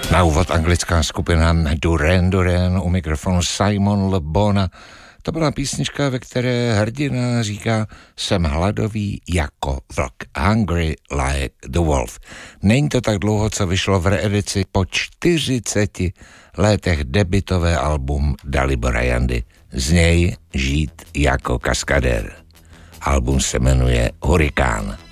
Na úvod anglická skupina Duran Duran, u mikrofonu Simon Le Bon. To byla písnička, ve které hrdina říká: jsem hladový jako vlk, hungry like the wolf. Není to tak dlouho, co vyšlo v reedici po 40 letech debutové album Dalibora Jandy. Z něj Žít jako kaskadér. Album se jmenuje Hurikán.